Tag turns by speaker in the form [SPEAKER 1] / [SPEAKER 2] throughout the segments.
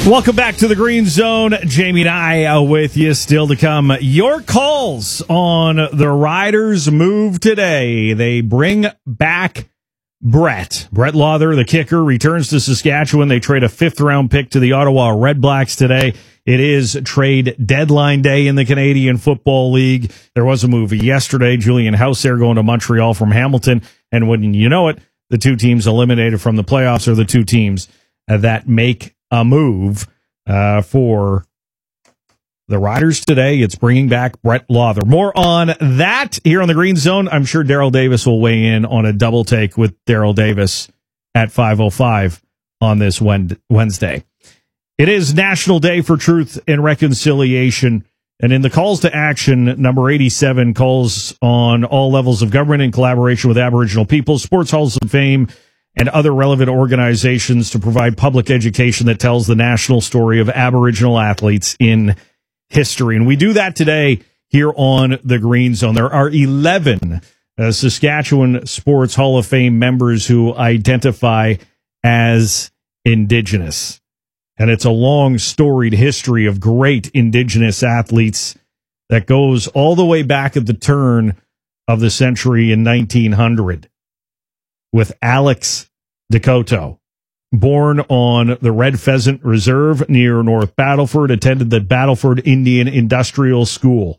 [SPEAKER 1] Welcome back to the Green Zone. Jamie and I with you. Still to come, your calls on the Riders' move today. They bring back Brett Lawther, the kicker, returns to Saskatchewan. They trade a fifth-round pick to the Ottawa Redblacks today. It is trade deadline day in the Canadian Football League. There was a move yesterday. Julian Hauser going to Montreal from Hamilton. And when you know it, the two teams eliminated from the playoffs are the two teams that make a move for the Riders today. It's bringing back Brett Lawther. More on that here on the Green Zone. I'm sure Daryl Davis will weigh in on a double take with Daryl Davis at 5:05 on this Wednesday. It is National Day for Truth and Reconciliation. And in the calls to action, number 87 calls on all levels of government in collaboration with Aboriginal peoples, sports halls of fame, and other relevant organizations to provide public education that tells the national story of Aboriginal athletes in history. And we do that today here on the Green Zone. There are 11 Saskatchewan Sports Hall of Fame members who identify as Indigenous. And it's a long, storied history of great Indigenous athletes that goes all the way back at the turn of the century in 1900. With Alex Decoteau, born on the Red Pheasant Reserve near North Battleford, attended the Battleford Indian Industrial School.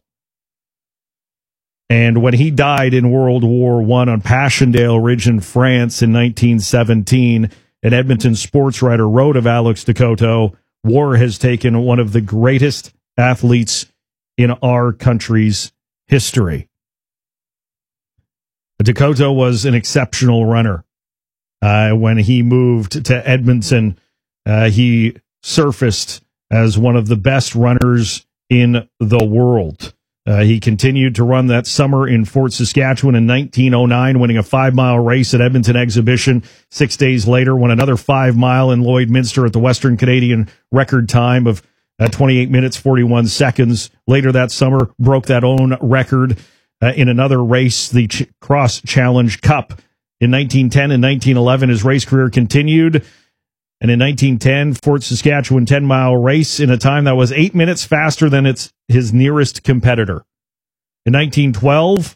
[SPEAKER 1] And when he died in World War I on Passchendaele Ridge in France in 1917, an Edmonton sports writer wrote of Alex Decoteau, "War has taken one of the greatest athletes in our country's history." Decoteau was an exceptional runner. When he moved to Edmonton, he surfaced as one of the best runners in the world. He continued to run that summer in Fort Saskatchewan in 1909, winning a 5-mile race at Edmonton Exhibition. 6 days later, won another 5-mile in Lloydminster at the Western Canadian record time of 28 minutes, 41 seconds. Later that summer, broke that own record in another race, the Cross Challenge Cup. In 1910 and 1911, his race career continued. And in 1910, Fort Saskatchewan 10-mile race in a time that was 8 minutes faster than his nearest competitor. In 1912,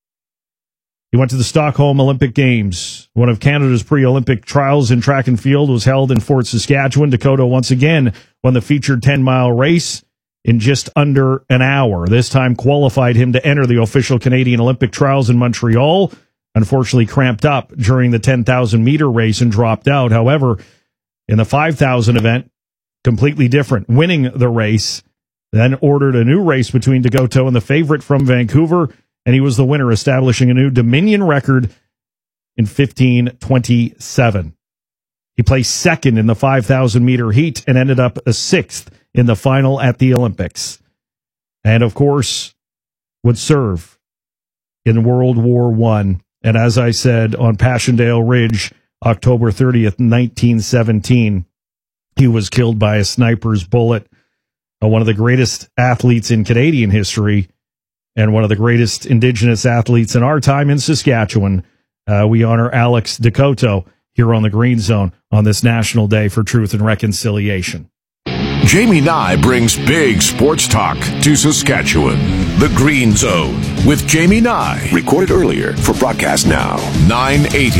[SPEAKER 1] he went to the Stockholm Olympic Games. One of Canada's pre-Olympic trials in track and field was held in Fort Saskatchewan. Decoteau once again won the featured 10-mile race in just under an hour. This time qualified him to enter the official Canadian Olympic trials in Montreal. Unfortunately cramped up during the 10,000-meter race and dropped out. However, in the 5,000 event, completely different. Winning the race, then ordered a new race between Decoteau and the favorite from Vancouver, and he was the winner, establishing a new Dominion record in 15:27. He placed second in the 5,000-meter heat and ended up a sixth in the final at the Olympics. And, of course, would serve in World War I. And as I said, on Passchendaele Ridge, October 30th, 1917, he was killed by a sniper's bullet. One of the greatest athletes in Canadian history and one of the greatest Indigenous athletes in our time in Saskatchewan. We honor Alex Decoteau here on the Green Zone on this National Day for Truth and Reconciliation.
[SPEAKER 2] Jamie Nye brings big sports talk to Saskatchewan. The Green Zone with Jamie Nye. Recorded earlier for broadcast now. 980